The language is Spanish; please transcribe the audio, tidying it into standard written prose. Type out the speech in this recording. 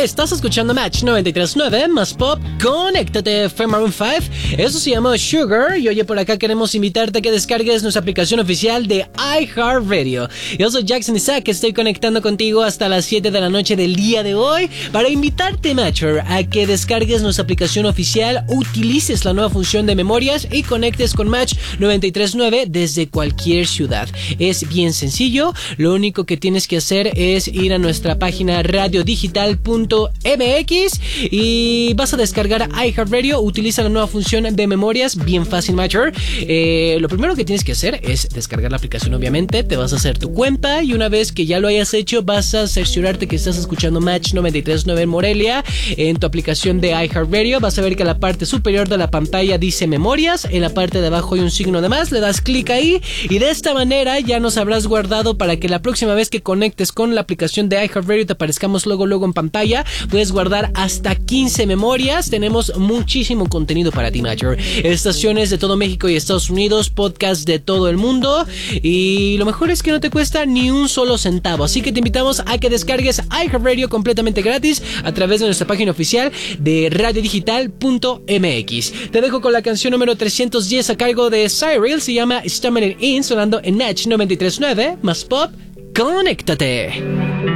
Estás escuchando Match 93.9 más Pop. Conéctate, fue Maroon 5. Eso se llama Sugar. Y oye, por acá queremos invitarte a que descargues nuestra aplicación oficial de iHeartRadio. Yo soy Jackson Isaac, estoy conectando contigo hasta las 7 de la noche del día de hoy para invitarte, Matcher, a que descargues nuestra aplicación oficial, utilices la nueva función de memorias y conectes con Match 93.9 desde cualquier ciudad. Es bien sencillo, lo único que tienes que hacer es ir a nuestra página radiodigital.mx y vas a descargar iHeartRadio. Utiliza la nueva función de memorias, bien fácil, Matcher. Lo primero que tienes que hacer es descargar la aplicación, obviamente. Te vas a hacer tu cuenta y una vez que ya lo hayas hecho, vas a cerciorarte que estás escuchando Match 93.9 en Morelia en tu aplicación de iHeartRadio. Vas a ver que en la parte superior de la pantalla dice memorias, en la parte de abajo hay un signo de más, le das clic ahí y de esta manera ya nos habrás guardado para que la próxima vez que conectes con la aplicación de iHeartRadio te aparezcamos luego en pantalla. Puedes guardar hasta 15 memorias. Tenemos muchísimo contenido para ti, Matcher. Estaciones de todo México y Estados Unidos, podcasts de todo el mundo y lo mejor es que no te cuesta ni un solo centavo. Así que te invitamos a que descargues iHeartRadio completamente gratis a través de nuestra página oficial de radiodigital.mx. Te dejo con la canción número 310 a cargo de Cyril. Se llama Stamina In, sonando en Match 93.9 más Pop. Conéctate.